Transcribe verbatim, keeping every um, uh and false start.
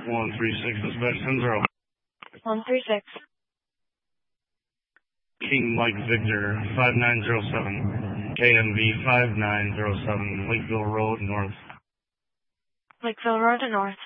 one three six, dispatch ten zero. one three six. King Mike Victor, five nine zero seven. K M V five nine zero seven, Lakeville Road North. Lakeville Road North.